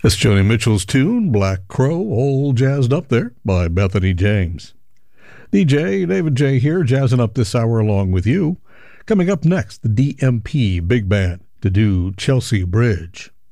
That's Joni Mitchell's tune, Black Crow, all jazzed up there by Bethany James. DJ David J. here, jazzing up this hour along with you. Coming up next, the DMP Big Band to do Chelsea Bridge.